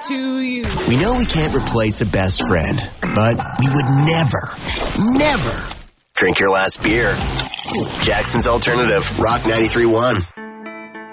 to you. We know we can't replace a best friend, but we would never drink your last beer. Jackson's Alternative, Rock 93.1.